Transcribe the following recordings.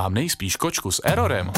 nejspíš kočku s errorem.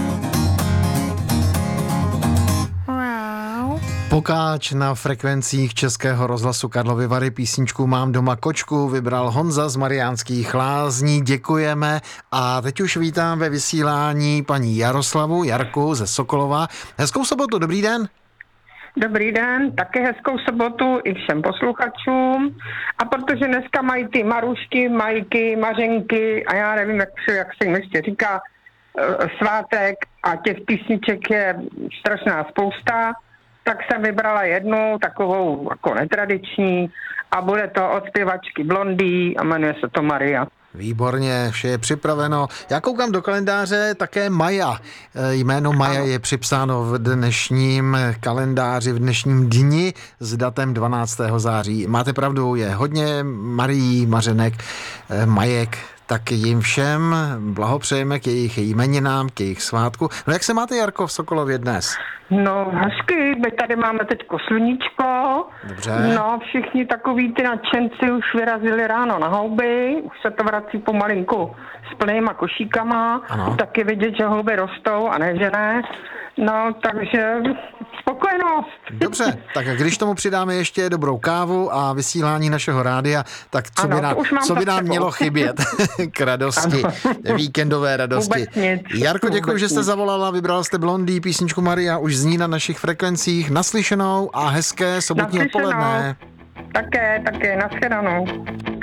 Pokáč na frekvencích Českého rozhlasu Karlovy Vary. Písničku Mám doma kočku vybral Honza z Mariánských Lázní. Děkujeme a teď už vítám ve vysílání paní Jarku ze Sokolova. Hezkou sobotu, dobrý den. Dobrý den, také hezkou sobotu i všem posluchačům. A protože dneska mají ty Marušky, Majky, Mařenky a já nevím, jak se jim ještě říká, svátek a těch písniček je strašná spousta, tak jsem vybrala jednu takovou jako netradiční a bude to od zpěvačky Blondie a jmenuje se to Maria. Výborně, vše je připraveno. Já koukám do kalendáře, také Maja. Jméno Maja je připsáno v dnešním kalendáři, v dnešním dni s datem 12. září. Máte pravdu, je hodně Marií, Mařenek, Majek, tak jim všem blahopřejeme k jejich jmeninám, k jejich svátku. No jak se máte, Jarko, v Sokolově dnes? No hezky, my tady máme teďko sluníčko. Dobře. No všichni takový ty nadšenci už vyrazili ráno na houby, už se to vrací pomalinku s plnýma košíkama. Ano. Taky vidět, že houby rostou a ne, že ne. No, takže spokojenost. Dobře, tak když tomu přidáme ještě dobrou kávu a vysílání našeho rádia, tak co by nám mělo chybět k radosti, víkendové radosti. Jarko, děkuji, že jste zavolala, vybrala jste Blondie, písničku Maria, už zní na našich frekvencích. Naslyšenou a hezké sobotní odpoledne. Také, nashledanou.